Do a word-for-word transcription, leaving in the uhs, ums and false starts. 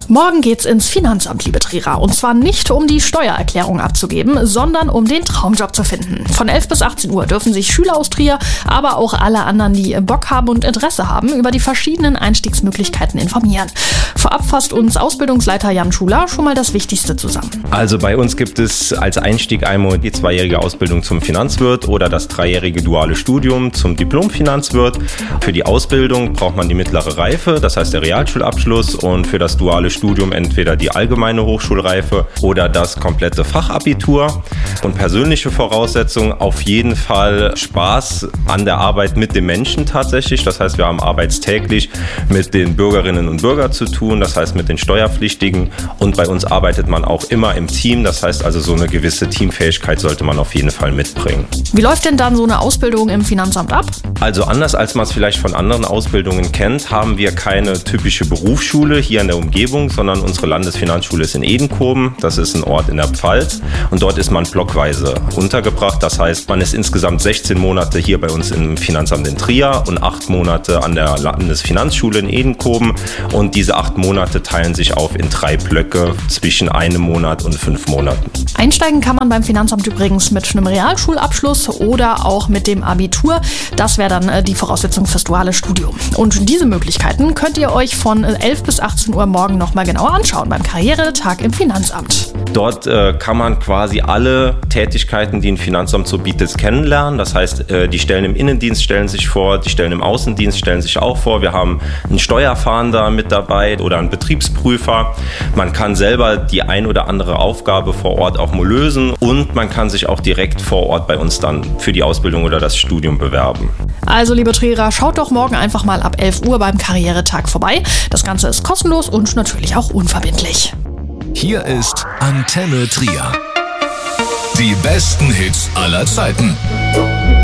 Morgen geht's ins Finanzamt, liebe Trierer. Und zwar nicht, um die Steuererklärung abzugeben, sondern um den Traumjob zu finden. Von elf bis achtzehn Uhr dürfen sich Schüler aus Trier, aber auch alle anderen, die Bock haben und Interesse haben, über die verschiedenen Einstiegsmöglichkeiten informieren. Vorab fasst uns Ausbildungsleiter Jan Schuler schon mal das Wichtigste zusammen. Also bei uns gibt es als Einstieg einmal die zweijährige Ausbildung zum Finanzwirt oder das dreijährige duale Studium zum Diplom-Finanzwirt. Für die Ausbildung braucht man die mittlere Reife, das heißt der Realschulabschluss, und für das duale Studium entweder die allgemeine Hochschulreife oder das komplette Fachabitur. Und persönliche Voraussetzungen auf jeden Fall Spaß an der Arbeit mit den Menschen tatsächlich. Das heißt, wir haben arbeitstäglich mit den Bürgerinnen und Bürgern zu tun, das heißt mit den Steuerpflichtigen, und bei uns arbeitet man auch immer im Team. Das heißt also, so eine gewisse Teamfähigkeit sollte man auf jeden Fall mitbringen. Wie läuft denn dann so eine Ausbildung im Finanzamt ab? Also anders als man es vielleicht von anderen Ausbildungen kennt, haben wir keine typische Berufsschule hier in der Umgebung, sondern unsere Landesfinanzschule ist in Edenkoben. Das ist ein Ort in der Pfalz und dort ist man blockweise untergebracht. Das heißt, man ist insgesamt sechzehn Monate hier bei uns im Finanzamt in Trier und acht Monate an der Landesfinanzschule in Edenkoben, und diese acht Monate teilen sich auf in drei Blöcke zwischen einem Monat und fünf Monaten. Einsteigen kann man beim Finanzamt übrigens mit einem Realschulabschluss oder auch mit dem Abitur. Das wäre dann äh, die Voraussetzung fürs duale Studium. Und diese Möglichkeiten könnt ihr euch von elf bis achtzehn Uhr morgen nochmal genauer anschauen beim Karrieretag im Finanzamt. Dort äh, kann man quasi alle Tätigkeiten, die ein Finanzamt so bietet, kennenlernen. Das heißt, äh, die Stellen im Innendienst stellen sich vor, die Stellen im Außendienst stellen sich auch vor. Wir haben einen Steuerfahnder mit dabei oder einen Betriebsprüfer. Man kann selber die ein oder andere Aufgabe vor Ort auch mal lösen, und man kann sich auch direkt vor Ort bei uns dann für die Ausbildung oder das Studium bewerben. Also, liebe Trierer, schaut doch morgen einfach mal ab elf Uhr beim Karrieretag vorbei. Das Ganze ist kostenlos und natürlich auch unverbindlich. Hier ist Antenne Trier. Die besten Hits aller Zeiten.